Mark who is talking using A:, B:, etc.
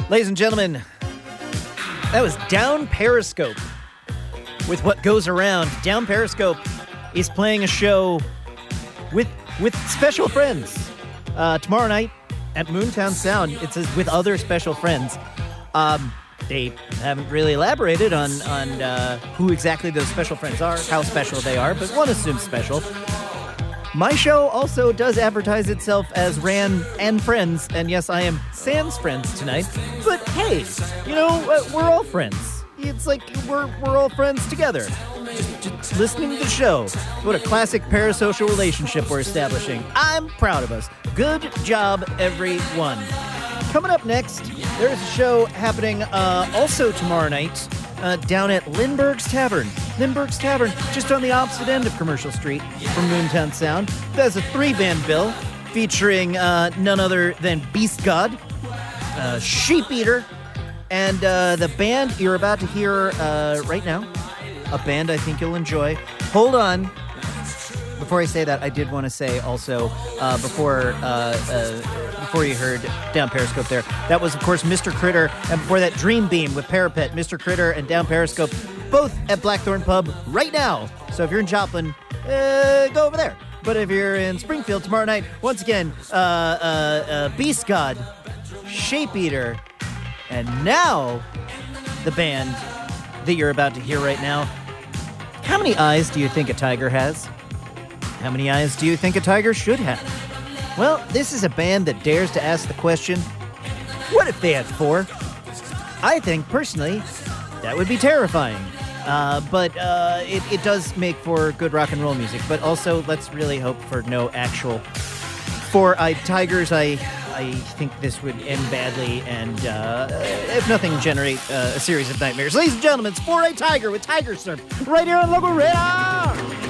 A: Ladies and gentlemen, that was Down Periscope with What Goes Around. Down Periscope is playing a show with special friends tomorrow night at Moontown Sound. It says with other special friends. They haven't really elaborated on who exactly those special friends are, how special they are, but one assumes special. My show also does advertise itself as Ran and Friends, and yes, I am Sans Friends tonight. But hey, we're all friends. It's like we're all friends together. Just listening to the show. What a classic parasocial relationship we're establishing. I'm proud of us. Good job, everyone. Coming up next, there's a show happening also tomorrow night down at Lindbergh's Tavern. Lindbergh's Tavern, just on the opposite end of Commercial Street from Moontown Sound. There's a 3-band bill featuring none other than Beast God, Sheep Eater, and the band you're about to hear right now, a band I think you'll enjoy. Hold on. Before I say that, I did want to say also, before you heard Down Periscope there, that was, of course, Mr. Critter, and before that, Dream Beam with Parapet, Mr. Critter, and Down Periscope, both at Blackthorn Pub right now. So if you're in Joplin, go over there. But if you're in Springfield tomorrow night, once again, Beast God, Shape Eater, and now the band that you're about to hear right now. How many eyes do you think a tiger has? How many eyes do you think a tiger should have? Well, this is a band that dares to ask the question, what if they had 4? I think, personally, that would be terrifying. But it does make for good rock and roll music. But also, let's really hope for no actual 4-eyed tigers. I think this would end badly and, if nothing, generate a series of nightmares. Ladies and gentlemen, it's 4-eyed Tiger with Tiger Surf right here on Local Radar!